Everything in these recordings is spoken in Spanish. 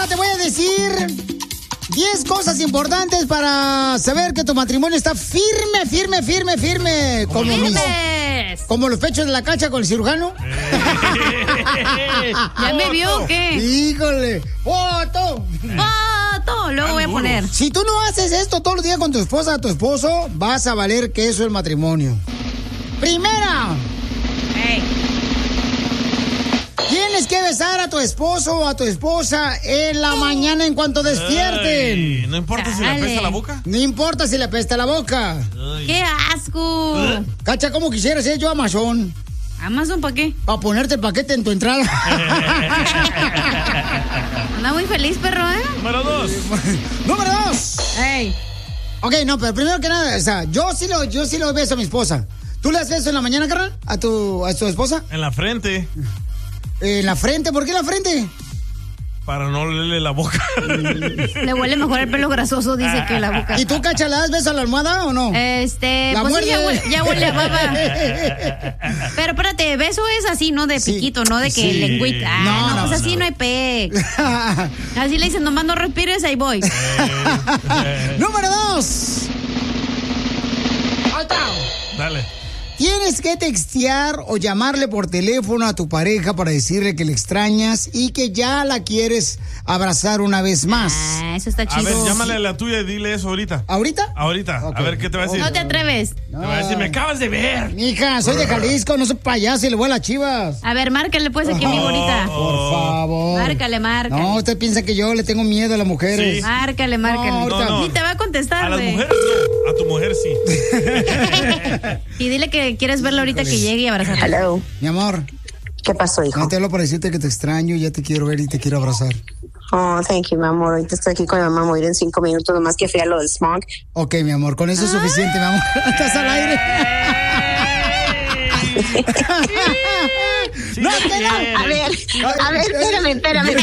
Ahora te voy a decir 10 cosas importantes para saber que tu matrimonio está firme. Como los pechos de la cacha con el cirujano. ¿Ya me vio o qué? Híjole. ¡Foto! Luego voy a poner. Si tú no haces esto todos los días con tu esposa o tu esposo, vas a valer queso el matrimonio. Primera. Tienes que besar a tu esposo o a tu esposa en la mañana en cuanto despierten. Ay, ¿no importa si le apesta la boca? No importa si le apesta la boca. Ay. ¡Qué asco! Cacha, ¿cómo quisiera ser yo Amazon? ¿Amazon para qué? Para ponerte el paquete en tu entrada. Anda muy feliz, perro, ¿eh? Número 2. Número 2. ¡Ey! Ok, no, pero primero que nada, o sea, yo sí lo beso a mi esposa. ¿Tú le haces eso en la mañana, carnal? ¿A tu esposa? En la frente. ¿En la frente? ¿Por qué en la frente? Para no olerle la boca. Le huele mejor el pelo grasoso, dice, que la boca. ¿Y tú, Cacha, le das beso a la almohada o no? Pues muerde. Sí, ya huele a baba. Pero espérate, beso es así, ¿no? De piquito, no de que lengüita. No, pues así no hay pec. Así le dicen, nomás no respires, ahí voy. Número 2. Dale. Tienes que textear o llamarle por teléfono a tu pareja para decirle que le extrañas y que ya la quieres abrazar una vez más. Eso está chido. A ver, llámale a la tuya y dile eso ahorita. ¿Ahorita? Ahorita. Okay. A ver, ¿qué te va a decir? No te atreves. Te va a decir, me acabas de ver. Mija, soy de Jalisco, no soy payaso y le voy a las Chivas. A ver, márcale pues aquí, mi bonita. Por favor. Márcale. No, usted piensa que yo le tengo miedo a las mujeres. Sí. Márcale. No. Ni te va a contestar, A las güey. mujeres no, a tu mujer sí. Y dile que quieres verla ahorita que llegue y abrazarte. Hello. Mi amor. ¿Qué pasó, hijo? No te hablo para decirte que te extraño, ya te quiero ver y te quiero abrazar. Oh, thank you, mi amor. Ahorita estoy aquí con mi mamá, voy a ir en 5 minutos, nomás que fui a lo del smog. Ok, mi amor, con eso es suficiente, mi amor. Estás al aire. Sí, ¡No, te quiere. A ver, espérame.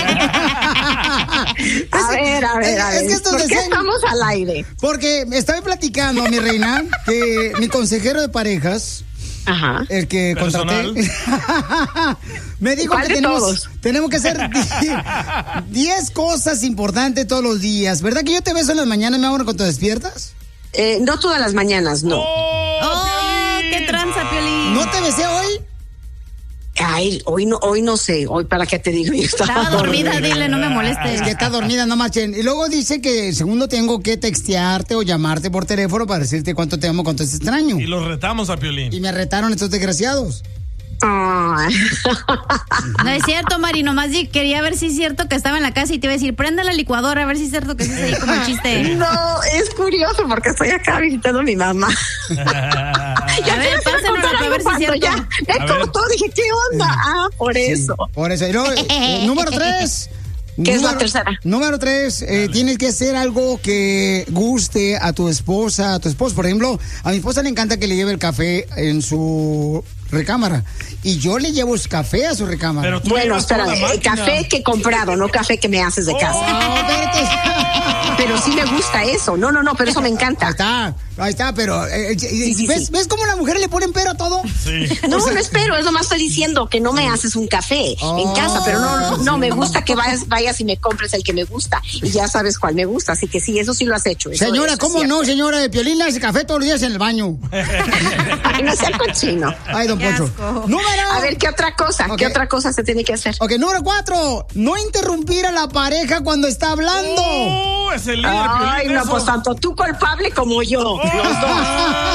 A ver. Es que esto ¿Por es qué de estamos al aire? Porque me estaba platicando, mi reina, que mi consejero de parejas, Ajá. el que Personal. contraté, me dijo ¿Cuál que de todos? tenemos que hacer 10 cosas importantes todos los días. ¿Verdad que yo te beso en las mañanas, mi amor, cuando te despiertas? No todas las mañanas, no. ¡Oh, qué tranza, Piolín! ¿No te besé hoy? Ay, hoy no sé. Hoy, ¿para qué te digo? Yo Estaba dormida, dile, no me molestes. Es que está dormida, no marchen. Y luego dice que segundo tengo que textearte o llamarte por teléfono para decirte cuánto te amo, cuánto te extraño. Y los retamos a Piolín. Y me retaron estos desgraciados. Ay. No es cierto, Mari, nomás quería ver si es cierto que estaba en la casa y te iba a decir, prende la licuadora, a ver si es cierto que sí se ahí como el chiste. No, es curioso porque estoy acá visitando a mi mamá. A ver, pásanos a ver si es cierto. Ya, me cortó, dije, ¿qué onda? Por eso. Por eso. Y luego, número 3. ¿Qué es la tercera? Número 3, tienes que hacer algo que guste a tu esposa, a tu esposo. Por ejemplo, a mi esposa le encanta que le lleve el café en su recámara. Y yo le llevo el café a su recámara. Pero tú Bueno, llevas toda espérame, la máquina. café que he comprado, no café que me haces de casa. No, espérate. Pero sí me gusta eso. No, pero eso me encanta. Ahí está, pero ¿ves cómo las mujeres le ponen pero a todo? Sí. No espero, es nomás estoy diciendo que no me haces un café en casa, pero no me gusta que vayas y me compres el que me gusta. Y ya sabes cuál me gusta, así que sí, eso sí lo has hecho. Señora, ¿cómo no, señora? De Piolín le hace café todos los días en el baño. Ay, no sea cochino. Ay, don Qué Poncho. asco. A ver, ¿qué otra cosa? Ok. ¿Qué otra cosa se tiene que hacer? Ok, número 4, no interrumpir a la pareja cuando está hablando. ¡Oh! Es el líder, Ay, Piolín, no, eso. pues tanto tú culpable como yo. Los dos.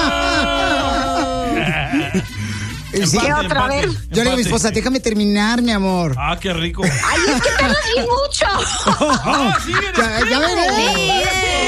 Sí. ¿Qué otra vez? Yo le digo a mi esposa, déjame terminar, mi amor. Ah, qué rico. Ay, es que tardas bien mucho. Ah, sí, Ya veré.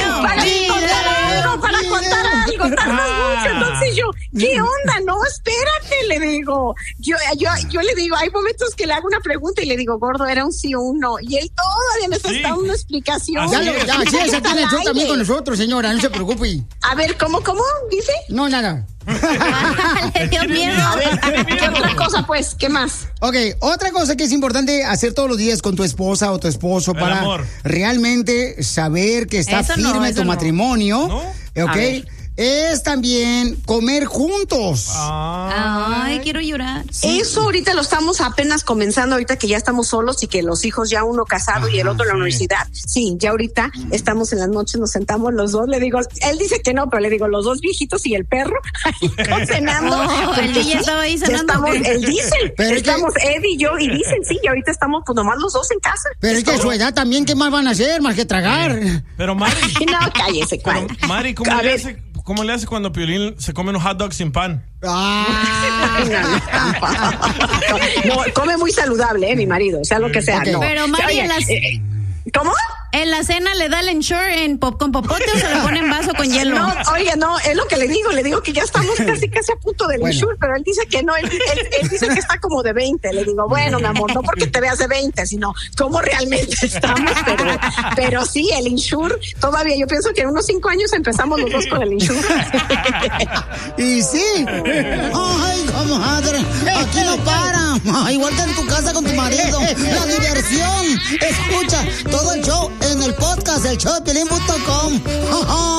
Para contar algo, tardas mucho. Entonces yo, ¿qué onda? No, espérate, le digo. Yo le digo, hay momentos que le hago una pregunta y le digo, gordo, era un sí o un no. Y él todavía me está dando una explicación. Así Sí, esa tiene el show también con nosotros, señora, no se preocupe. A ver, ¿cómo dice? No, nada. Le dio miedo. A ver, ¿qué otra cosa, pues? ¿Qué más? Ok, otra cosa que es importante hacer todos los días con tu esposa o tu esposo El para amor. realmente saber que está Eso no, firme eso tu no. matrimonio, ¿No? ok, A ver. es también comer juntos. Ay, quiero llorar. Sí. Eso ahorita lo estamos apenas comenzando, ahorita que ya estamos solos y que los hijos ya uno casado y el otro en la universidad. Sí, ya ahorita estamos en las noches, nos sentamos los dos, le digo, él dice que no, pero le digo, los dos viejitos y el perro, ahí cenando. El DJ estaba ahí cenando. Él dice, estamos Ed y yo, y dicen, sí, y ahorita estamos pues nomás los dos en casa. Pero es que a su edad también, ¿qué más van a hacer? Más que tragar. Pero Mari. No, cállese, ¿cuál? Mari, ¿cómo le hace cuando Piolín se come unos hot dogs sin pan? No, come muy saludable, mi marido, sea lo que sea. Okay. No. Pero Mari, ¿cómo? ¿En la cena le da el Ensure en con popote o se le pone en vaso con hielo? No, oye, no, es lo que le digo que ya estamos casi a punto del Ensure, pero él dice que no, él dice que está como de 20. Le digo, bueno, mi amor, no porque te veas de 20, sino cómo realmente estamos, pero sí, el Ensure, todavía, yo pienso que en unos 5 años empezamos los dos con el Ensure. Y sí. Ay, comadre, aquí no para. Igual que en tu casa con tu marido. La diversión. Escucha todo el show en el podcast, el showdepiolín.com.